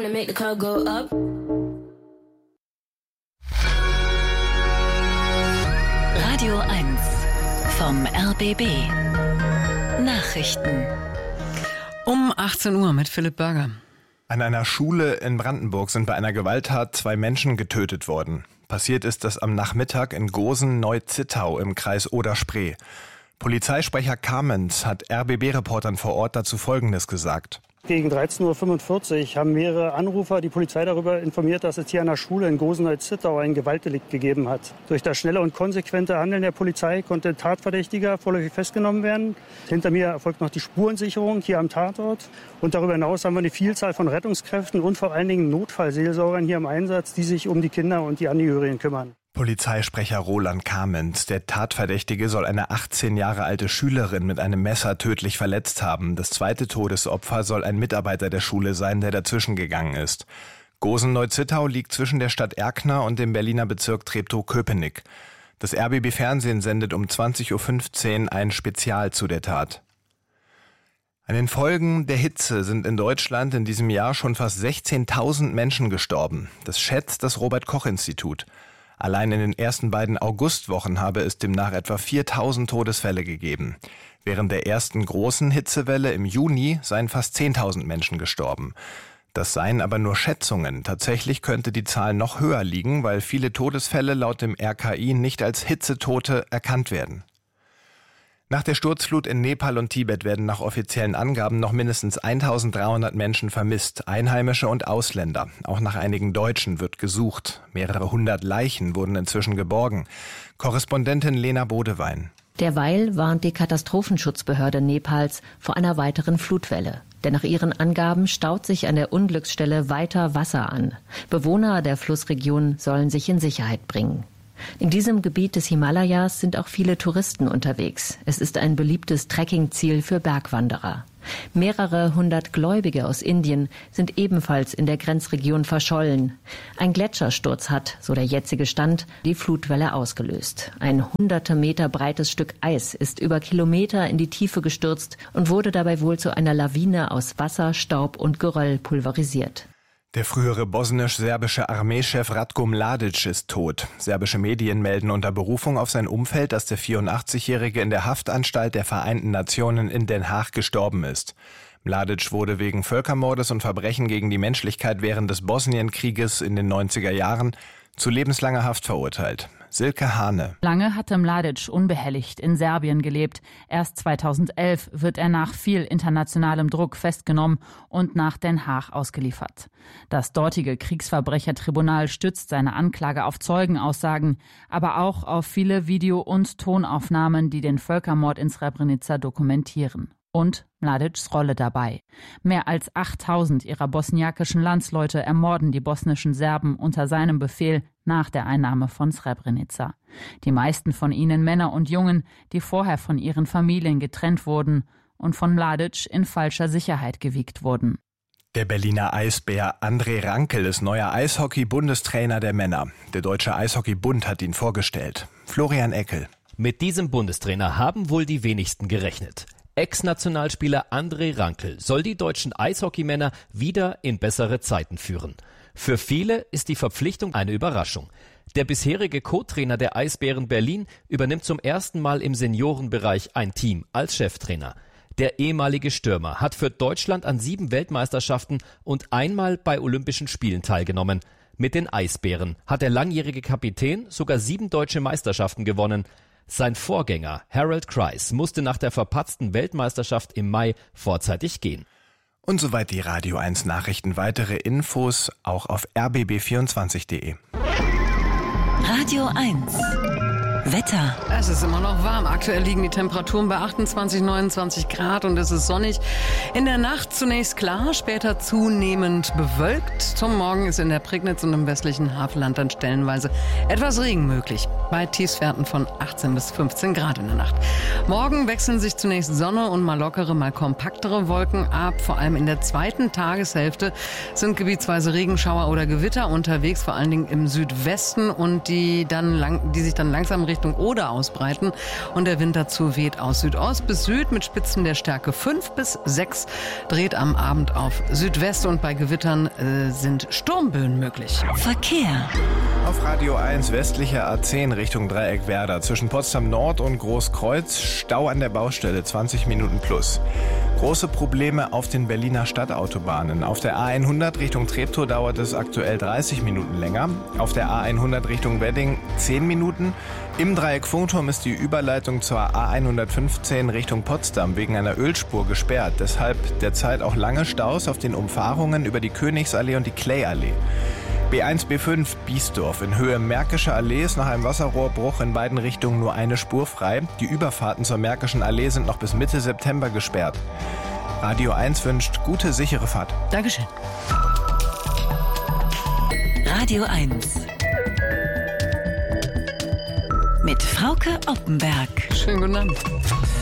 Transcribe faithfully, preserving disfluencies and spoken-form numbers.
to make the club go up. Radio eins vom R B B. Nachrichten. Um achtzehn Uhr mit Philipp Berger. An einer Schule in Brandenburg sind bei einer Gewalttat zwei Menschen getötet worden. Passiert ist das am Nachmittag in Gosen-Neu-Zittau im Kreis Oder-Spree. Polizeisprecher Kamenz hat R B B-Reportern vor Ort dazu Folgendes gesagt. Gegen dreizehn Uhr fünfundvierzig haben mehrere Anrufer die Polizei darüber informiert, dass es hier an der Schule in Gosen-Neu-Zittau ein Gewaltdelikt gegeben hat. Durch das schnelle und konsequente Handeln der Polizei konnte ein Tatverdächtiger vorläufig festgenommen werden. Hinter mir erfolgt noch die Spurensicherung hier am Tatort. Und darüber hinaus haben wir eine Vielzahl von Rettungskräften und vor allen Dingen Notfallseelsorgern hier im Einsatz, die sich um die Kinder und die Angehörigen kümmern. Polizeisprecher Roland Kamenz. Der Tatverdächtige soll eine achtzehn Jahre alte Schülerin mit einem Messer tödlich verletzt haben. Das zweite Todesopfer soll ein Mitarbeiter der Schule sein, der dazwischen gegangen ist. Gosen-Neu-Zittau liegt zwischen der Stadt Erkner und dem Berliner Bezirk Treptow-Köpenick. Das R B B-Fernsehen sendet um zwanzig Uhr fünfzehn ein Spezial zu der Tat. An den Folgen der Hitze sind in Deutschland in diesem Jahr schon fast sechzehntausend Menschen gestorben. Das schätzt das Robert-Koch-Institut. Allein in den ersten beiden Augustwochen habe es demnach etwa viertausend Todesfälle gegeben. Während der ersten großen Hitzewelle im Juni seien fast zehntausend Menschen gestorben. Das seien aber nur Schätzungen. Tatsächlich könnte die Zahl noch höher liegen, weil viele Todesfälle laut dem R K I nicht als Hitzetote erkannt werden. Nach der Sturzflut in Nepal und Tibet werden nach offiziellen Angaben noch mindestens eintausenddreihundert Menschen vermisst, Einheimische und Ausländer. Auch nach einigen Deutschen wird gesucht. Mehrere hundert Leichen wurden inzwischen geborgen. Korrespondentin Lena Bodewein. Derweil warnt die Katastrophenschutzbehörde Nepals vor einer weiteren Flutwelle. Denn nach ihren Angaben staut sich an der Unglücksstelle weiter Wasser an. Bewohner der Flussregion sollen sich in Sicherheit bringen. In diesem Gebiet des Himalayas sind auch viele Touristen unterwegs. Es ist ein beliebtes Trekkingziel für Bergwanderer. Mehrere hundert Gläubige aus Indien sind ebenfalls in der Grenzregion verschollen. Ein Gletschersturz hat, so der jetzige Stand, die Flutwelle ausgelöst. Ein hunderte Meter breites Stück Eis ist über Kilometer in die Tiefe gestürzt und wurde dabei wohl zu einer Lawine aus Wasser, Staub und Geröll pulverisiert. Der frühere bosnisch-serbische Armeechef Ratko Mladic ist tot. Serbische Medien melden unter Berufung auf sein Umfeld, dass der vierundachtzigjährige in der Haftanstalt der Vereinten Nationen in Den Haag gestorben ist. Mladic wurde wegen Völkermordes und Verbrechen gegen die Menschlichkeit während des Bosnienkrieges in den neunziger Jahren zu lebenslanger Haft verurteilt. Silke Hane. Lange hatte Mladic unbehelligt in Serbien gelebt. Erst zweitausendelf wird er nach viel internationalem Druck festgenommen und nach Den Haag ausgeliefert. Das dortige Kriegsverbrechertribunal stützt seine Anklage auf Zeugenaussagen, aber auch auf viele Video- und Tonaufnahmen, die den Völkermord in Srebrenica dokumentieren. Und Mladics Rolle dabei. Mehr als achttausend ihrer bosniakischen Landsleute ermorden die bosnischen Serben unter seinem Befehl nach der Einnahme von Srebrenica. Die meisten von ihnen Männer und Jungen, die vorher von ihren Familien getrennt wurden und von Mladic in falscher Sicherheit gewiegt wurden. Der Berliner Eisbär André Rankel ist neuer Eishockey-Bundestrainer der Männer. Der Deutsche Eishockeybund hat ihn vorgestellt. Florian Eckel. Mit diesem Bundestrainer haben wohl die wenigsten gerechnet. Ex-Nationalspieler André Rankel soll die deutschen Eishockeymänner wieder in bessere Zeiten führen. Für viele ist die Verpflichtung eine Überraschung. Der bisherige Co-Trainer der Eisbären Berlin übernimmt zum ersten Mal im Seniorenbereich ein Team als Cheftrainer. Der ehemalige Stürmer hat für Deutschland an sieben Weltmeisterschaften und einmal bei Olympischen Spielen teilgenommen. Mit den Eisbären hat der langjährige Kapitän sogar sieben deutsche Meisterschaften gewonnen. Sein Vorgänger Harold Kreis musste nach der verpatzten Weltmeisterschaft im Mai vorzeitig gehen. Und soweit die Radio eins Nachrichten. Weitere Infos auch auf r b b vierundzwanzig punkt d e. Radio eins Wetter. Es ist immer noch warm. Aktuell liegen die Temperaturen bei achtundzwanzig, neunundzwanzig Grad und es ist sonnig. In der Nacht zunächst klar, später zunehmend bewölkt. Zum Morgen ist in der Prignitz und im westlichen Havelland dann stellenweise etwas Regen möglich. Bei Tiefstwerten von achtzehn bis fünfzehn Grad in der Nacht. Morgen wechseln sich zunächst Sonne und mal lockere, mal kompaktere Wolken ab. Vor allem in der zweiten Tageshälfte sind gebietsweise Regenschauer oder Gewitter unterwegs, vor allen Dingen im Südwesten und die dann lang, die sich dann langsam Richtung Oder ausbreiten. Und der Wind dazu weht aus Südost bis Süd mit Spitzen der Stärke fünf bis sechs, dreht am Abend auf Südwest und bei Gewittern äh, sind Sturmböen möglich. Verkehr. Auf Radio eins westlicher A zehn Richtung Dreieckwerder zwischen Potsdam Nord und Großkreuz. Stau an der Baustelle, zwanzig Minuten plus. Große Probleme auf den Berliner Stadtautobahnen. Auf der A hundert Richtung Treptow dauert es aktuell dreißig Minuten länger. Auf der A hundert Richtung Wedding zehn Minuten. Im Dreieck Funkturm ist die Überleitung zur A hundertfünfzehn Richtung Potsdam wegen einer Ölspur gesperrt. Deshalb derzeit auch lange Staus auf den Umfahrungen über die Königsallee und die Klayallee. B eins B fünf Biesdorf in Höhe Märkische Allee ist nach einem Wasserrohrbruch in beiden Richtungen nur eine Spur frei. Die Überfahrten zur Märkischen Allee sind noch bis Mitte September gesperrt. Radio eins wünscht gute, sichere Fahrt. Dankeschön. Radio eins. Mit Frauke Oppenberg. Schönen guten Abend.